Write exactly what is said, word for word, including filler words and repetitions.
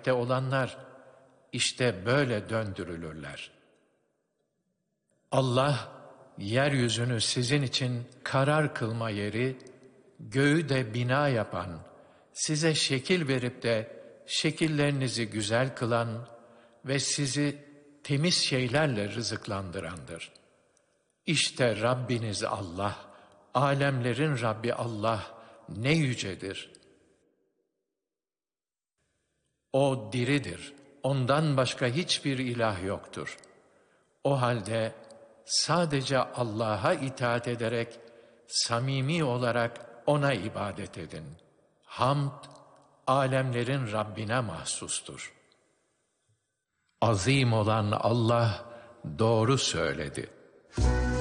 etmekte olanlar işte böyle döndürülürler. Allah, yeryüzünü sizin için karar kılma yeri, göğü de bina yapan, size şekil verip de şekillerinizi güzel kılan ve sizi temiz şeylerle rızıklandırandır. İşte Rabbiniz Allah, alemlerin Rabbi Allah ne yücedir. O diridir, ondan başka hiçbir ilah yoktur. O halde sadece Allah'a itaat ederek, samimi olarak O'na ibadet edin. Hamd, alemlerin Rabbine mahsustur. Azim olan Allah doğru söyledi.